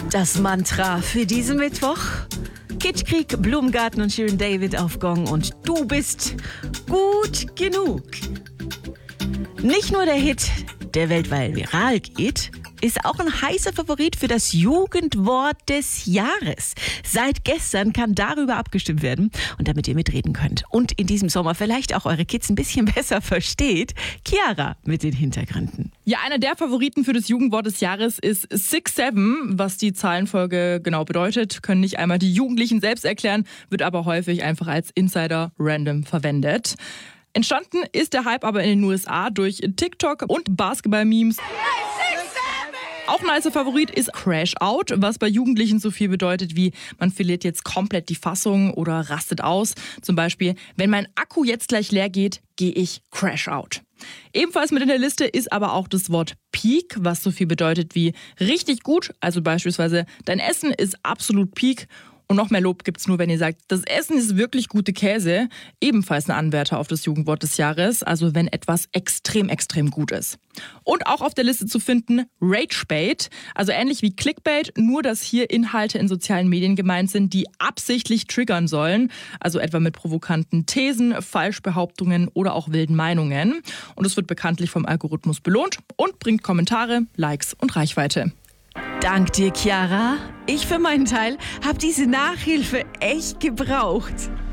Das Mantra für diesen Mittwoch: Kitschkrieg, Blumengarten und Shirin David auf Gong und du bist gut genug. Nicht nur der Hit, der weltweit viral geht, ist auch ein heißer Favorit für das Jugendwort des Jahres. Seit gestern kann darüber abgestimmt werden und damit ihr mitreden könnt und in diesem Sommer vielleicht auch eure Kids ein bisschen besser versteht. Chiara mit den Hintergründen. Ja, einer der Favoriten für das Jugendwort des Jahres ist 6-7. Was die Zahlenfolge genau bedeutet, können nicht einmal die Jugendlichen selbst erklären, wird aber häufig einfach als Insider random verwendet. Entstanden ist der Hype aber in den USA durch TikTok und Basketball-Memes. Auch ein heißer Favorit ist Crash Out, was bei Jugendlichen so viel bedeutet wie: man verliert jetzt komplett die Fassung oder rastet aus. Zum Beispiel: wenn mein Akku jetzt gleich leer geht, gehe ich Crash Out. Ebenfalls mit in der Liste ist aber auch das Wort Peak, was so viel bedeutet wie richtig gut. Also beispielsweise: dein Essen ist absolut Peak. Und noch mehr Lob gibt's nur, wenn ihr sagt, das Essen ist wirklich gute Käse. Ebenfalls ein Anwärter auf das Jugendwort des Jahres, also wenn etwas extrem, extrem gut ist. Und auch auf der Liste zu finden Ragebait, also ähnlich wie Clickbait, nur dass hier Inhalte in sozialen Medien gemeint sind, die absichtlich triggern sollen. Also etwa mit provokanten Thesen, Falschbehauptungen oder auch wilden Meinungen. Und es wird bekanntlich vom Algorithmus belohnt und bringt Kommentare, Likes und Reichweite. Dank dir, Chiara. Ich für meinen Teil habe diese Nachhilfe echt gebraucht.